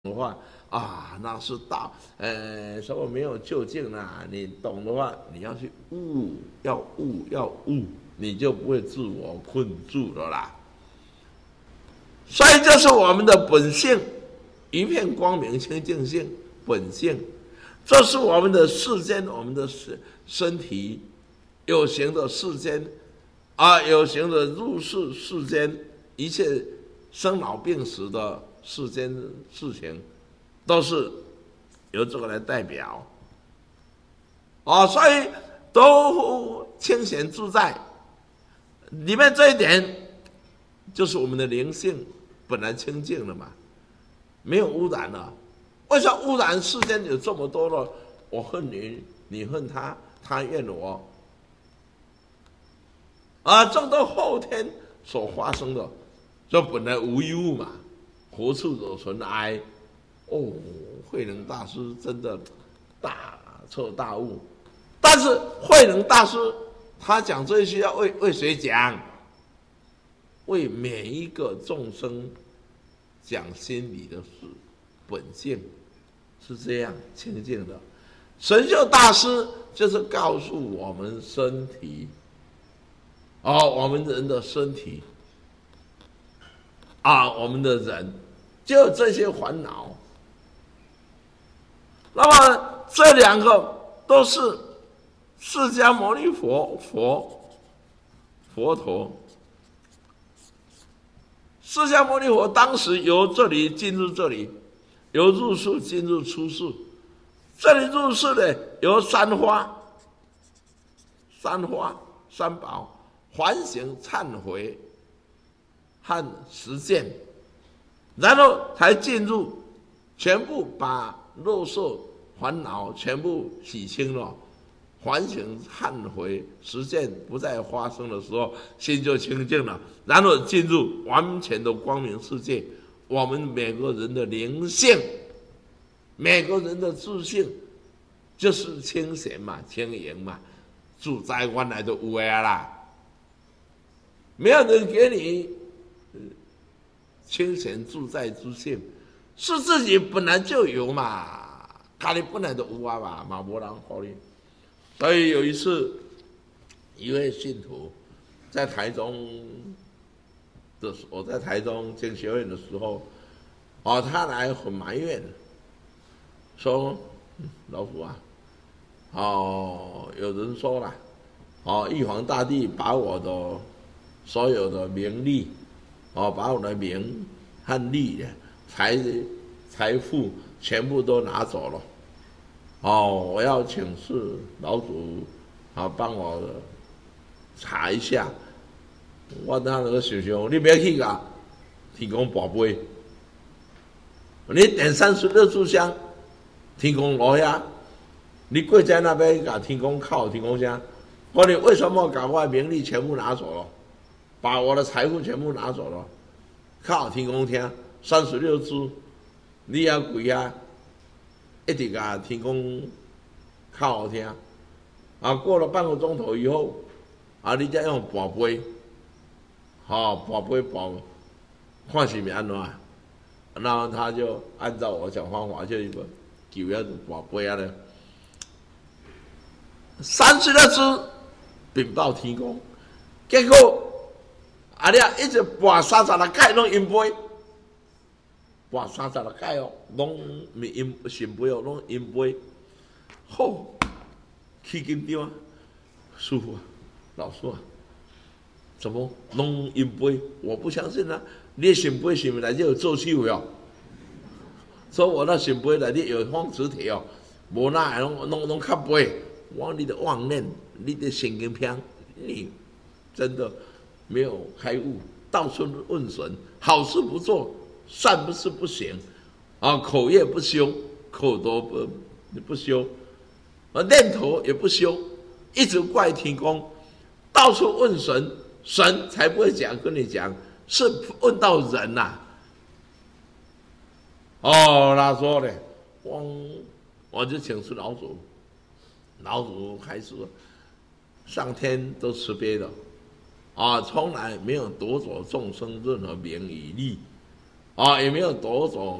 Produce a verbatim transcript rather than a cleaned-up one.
的话啊，那是道，呃，什么没有究竟啊？你懂的话，你要去悟，要悟，要悟，你就不会自我困住了啦。所以这是我们的本性，一片光明清净性本性，这是我们的世间，我们的身身体有形的世间啊，有形的入世世间，一切生老病死的世间事情，都是由这个来代表啊，所以都清闲自在。里面这一点就是我们的灵性本来清净了嘛，没有污染了。为什么污染世间有这么多了？我恨你，你恨他，他怨我啊，这都后天所发生的，这本来无一物嘛，何处惹尘埃？哦，慧能大师真的大彻大悟，但是慧能大师他讲这些要为为谁讲？为每一个众生讲心理的事，本性是这样清净的。神秀大师就是告诉我们身体，哦，我们人的身体啊，我们的人就有这些烦恼。那么这两个都是释迦牟尼佛佛佛陀，释迦牟尼佛当时由这里进入这里，由入世进入出世，这里入世呢由三花、三花、三宝反省、忏悔和实践，然后才进入，全部把肉色烦恼全部洗清了，反省、忏悔、实践不再发生的时候，心就清净了，然后进入完全的光明世界。我们每个人的灵性，每个人的自性，就是清闲嘛、轻盈嘛，自在原来就有的啦。没有人给你清闲自在之性，是自己本来就有嘛。家里本来就有啊嘛，嘛没人给你。所以有一次，一位信徒在台中的，我在台中经学院的时候，哦，他来很埋怨，说老虎啊，哦，有人说了，哦，玉皇大帝把我的所有的名利，哦，把我的名和利财财富全部都拿走了。哦，我要请示老祖，啊，帮我查一下。我当时想想，你不要去啊，天公宝贝，你点三十六炷香，天公落下，你跪在那边给天公靠天公香，我你为什么把我的名利全部拿走了，把我的财富全部拿走了？靠天公听，三十六炷，你要跪啊！一直甲天公靠好听，啊，过了半个钟头以后，啊，你再用跋杯，好、哦，跋杯跋，看是咪安怎？然后他就按照我讲方法，就一个九要跋杯啊咧，三十六支禀报天公，结果啊，你啊一直跋三十六届拢阴杯。哇，三十六届哦，拢咪阴神杯哦，拢阴杯，好，去紧张啊，师傅啊，老师啊，怎么拢阴杯？我不相信啊！你的神杯是咪内底有做手哦？所以我那神杯内底有放磁铁哦，无那拢拢拢较杯，我你的妄念，你的神经病，你真的没有开悟，到处问神，好事不做。善不是不行，啊，口业不修，口德不不修，啊，念头也不修，一直怪天公，到处问神，神才不会讲跟你讲，是问到人呐、啊。哦，他说呢，我我就请示老祖，老祖开始，上天都慈悲了，啊，从来没有夺走众生任何名与利。啊，也没有夺走